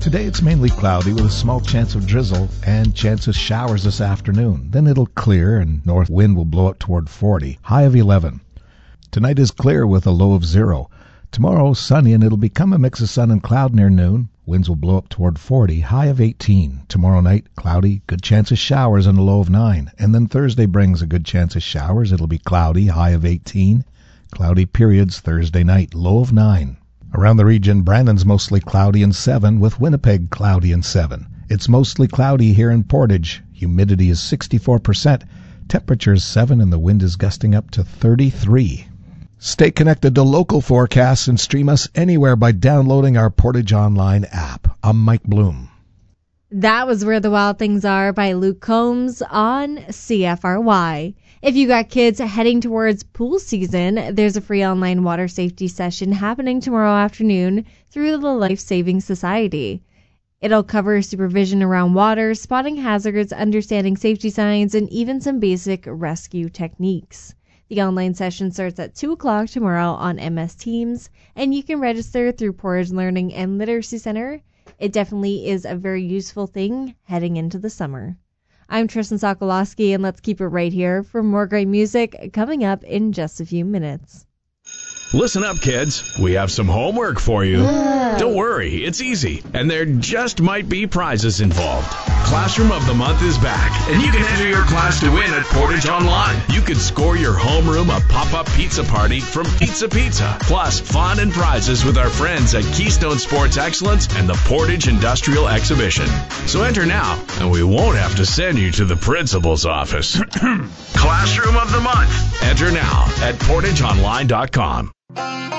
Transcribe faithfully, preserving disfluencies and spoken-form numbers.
Today it's mainly cloudy with a small chance of drizzle and chance of showers this afternoon. Then it'll clear and north wind will blow up toward forty, high of eleven. Tonight is clear with a low of zero. Tomorrow sunny and it'll become a mix of sun and cloud near noon. Winds will blow up toward forty, high of eighteen. Tomorrow night, cloudy, good chance of showers and a low of nine. And then Thursday brings a good chance of showers. It'll be cloudy, high of eighteen. Cloudy periods Thursday night, low of nine. Around the region, Brandon's mostly cloudy and seven, with Winnipeg cloudy and seven. It's mostly cloudy here in Portage. Humidity is sixty-four percent. Temperature is seven and the wind is gusting up to thirty-three. Stay connected to local forecasts and stream us anywhere by downloading our Portage Online app. I'm Mike Bloom. That was Where the Wild Things Are by Luke Combs on C F R Y. If you got kids heading towards pool season, there's a free online water safety session happening tomorrow afternoon through the Life Saving Society. It'll cover supervision around water, spotting hazards, understanding safety signs, and even some basic rescue techniques. The online session starts at two o'clock tomorrow on M S Teams, and you can register through Portage Learning and Literacy Center. It definitely is a very useful thing heading into the summer. I'm Tristan Sokolowski, and let's keep it right here for more great music coming up in just a few minutes. Listen up, kids. We have some homework for you. Don't worry, it's easy, and there just might be prizes involved. Classroom of the Month is back, and you can enter your class to win at Portage Online. You could score your homeroom a pop-up pizza party from Pizza Pizza, plus fun and prizes with our friends at Keystone Sports Excellence and the Portage Industrial Exhibition. So enter now, and we won't have to send you to the principal's office. Classroom of the Month. Enter now at portage online dot com.